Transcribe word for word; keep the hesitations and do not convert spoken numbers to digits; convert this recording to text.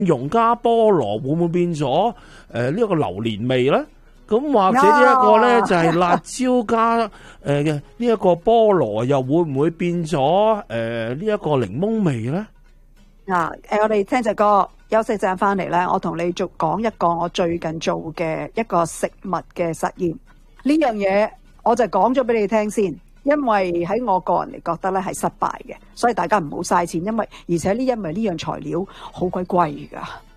蓉加菠蘿會唔會變咗誒呢一個榴蓮味咧？咁或者呢一個咧就係辣椒加誒嘅呢一個菠蘿，又會唔會變咗誒呢一個檸檬味咧？ 嗱，誒我哋聽隻歌，休息陣翻嚟咧，我同你做講一個我最近做嘅一個食物嘅實驗。呢樣嘢我就講咗俾你聽先，因為喺我個人嚟覺得咧係失敗嘅，所以大家唔好嘥錢，因為而且呢因為呢樣材料好鬼貴㗎。